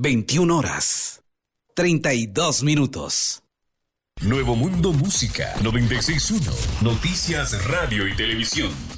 21 horas, 32 minutos. Nuevo Mundo Música 96.1. Noticias, radio y televisión.